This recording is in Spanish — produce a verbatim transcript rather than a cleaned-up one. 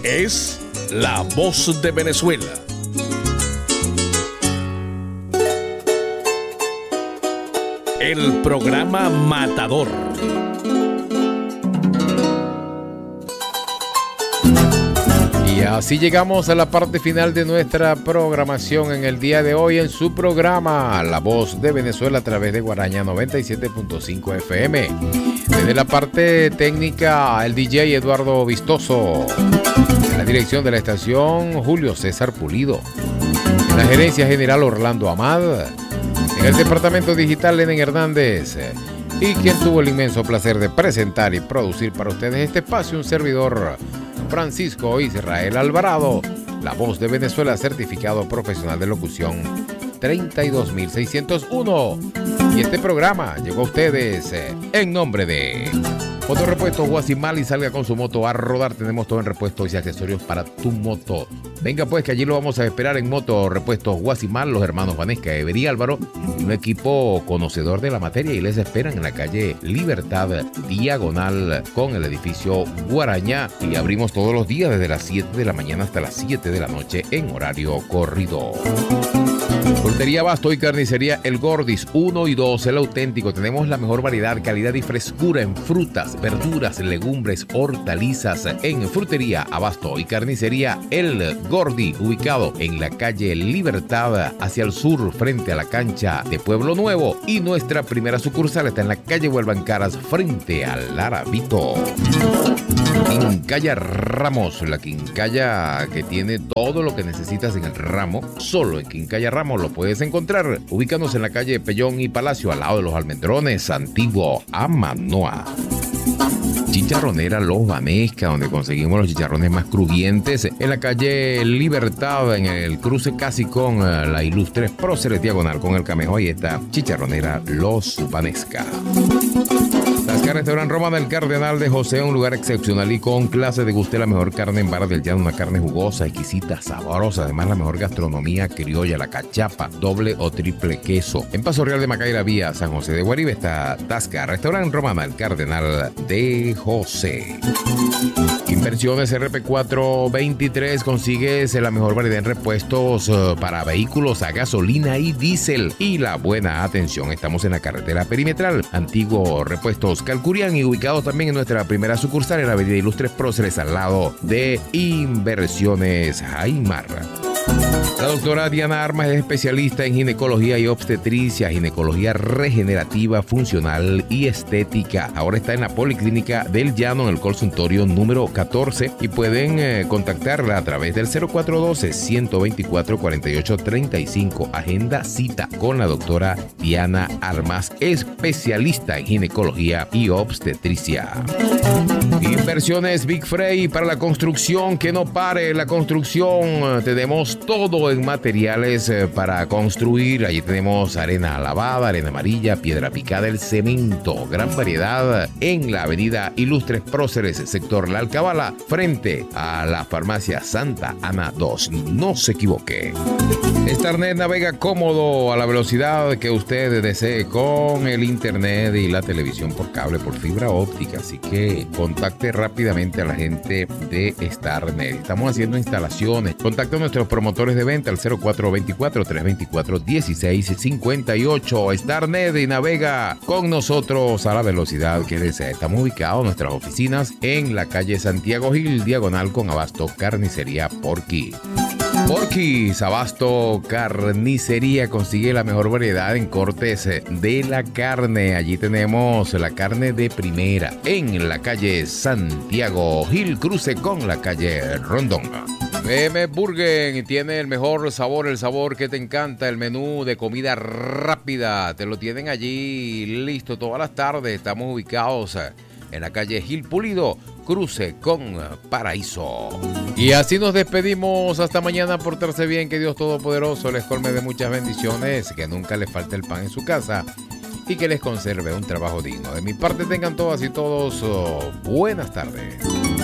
es La Voz de Venezuela. El programa Matador. Y así llegamos a la parte final de nuestra programación en el día de hoy en su programa La Voz de Venezuela a través de Guaraña noventa y siete punto cinco F M. Desde la parte técnica, el D J Eduardo Vistoso. En la dirección de la estación, Julio César Pulido. En la gerencia general, Orlando Amad. En el departamento digital, Lenen Hernández. Y quien tuvo el inmenso placer de presentar y producir para ustedes este espacio, un servidor, Francisco Israel Alvarado, La Voz de Venezuela, certificado profesional de locución treinta y dos mil seiscientos uno. Y este programa llegó a ustedes en nombre de Motorrepuestos Guasimal, y salga con su moto a rodar. Tenemos todo en repuestos y accesorios para tu moto. Venga pues, que allí lo vamos a esperar en Motorrepuestos Guasimal, los hermanos Vanesca, Ever y Álvaro, un equipo conocedor de la materia, y les esperan en la calle Libertad, diagonal con el edificio Guaraña, y abrimos todos los días desde las siete de la mañana hasta las siete de la noche en horario corrido. Frutería Abasto y Carnicería El Gordis uno y dos, el auténtico. Tenemos la mejor variedad, calidad y frescura en frutas, verduras, legumbres, hortalizas en Frutería Abasto y Carnicería El Gordi, ubicado en la calle Libertad hacia el sur frente a la cancha de Pueblo Nuevo, y nuestra primera sucursal está en la calle Huelvancaras frente al Arabito. Quincalla Ramos, la quincalla que tiene todo lo que necesitas en el ramo. Solo en Quincalla Ramos lo puedes encontrar, ubicándose en la calle Pellón y Palacio, al lado de los Almendrones, antiguo Amanoa. Chicharronera Los Vanesca, donde conseguimos los chicharrones más crujientes, en la calle Libertad, en el cruce casi con la Ilustres Próceres, diagonal con el Camejo. Ahí está Chicharronera Los Vanesca. Tasca Restaurant Roma del Cardenal de José, un lugar excepcional y con clase. Deguste la mejor carne en Vara del Llano, una carne jugosa, exquisita, sabrosa. Además, la mejor gastronomía criolla, la cachapa, doble o triple queso. En Paso Real de Macaira, vía San José de Guaribe, está Tasca Restaurant Roma del Cardenal de José. Inversiones R P cuatro veintitrés, consigues la mejor variedad en repuestos para vehículos a gasolina y diésel, y la buena atención. Estamos en la carretera perimetral, antiguo Repuestos Calcurián, y ubicados también en nuestra primera sucursal en la avenida Ilustres Próceres, al lado de Inversiones Jaimar. La doctora Diana Armas es especialista en ginecología y obstetricia, ginecología regenerativa, funcional y estética. Ahora está en la Policlínica del Llano, en el consultorio número catorce, y pueden eh, contactarla a través del cero cuatro uno dos, uno dos cuatro, cuatro ocho tres cinco. Agenda cita con la doctora Diana Armas, especialista en ginecología y obstetricia. Inversiones Big Frey para la construcción, que no pare la construcción. Tenemos todo en materiales para construir. Allí tenemos arena lavada, arena amarilla, piedra picada, el cemento. Gran variedad en la avenida Ilustres Próceres, sector La Alcabala, frente a la farmacia Santa Ana dos. No se equivoque. Starnet navega cómodo a la velocidad que usted desee con el internet y la televisión por cable, por fibra óptica. Así que contacte rápidamente a la gente de Starnet. Estamos haciendo instalaciones. Contacte a nuestros promotores de venta al cero cuatro dos cuatro, tres dos cuatro, uno seis cinco ocho. Starnet, y navega con nosotros a la velocidad que desea. Estamos ubicados en nuestras oficinas en la calle Santiago Gil, diagonal con Abasto Carnicería Porky. Porky's Abasto Carnicería consigue la mejor variedad en cortes de la carne. Allí tenemos la carne de primera en la calle Santiago Gil, cruce con la calle Rondón. B M Burger tiene el mejor sabor, el sabor que te encanta, el menú de comida rápida. Te lo tienen allí listo todas las tardes. Estamos ubicados en la calle Gil Pulido, cruce con Paraíso. Y así nos despedimos. Hasta mañana. Portarse bien, que Dios Todopoderoso les colme de muchas bendiciones, que nunca les falte el pan en su casa y que les conserve un trabajo digno. De mi parte, tengan todas y todos oh, buenas tardes.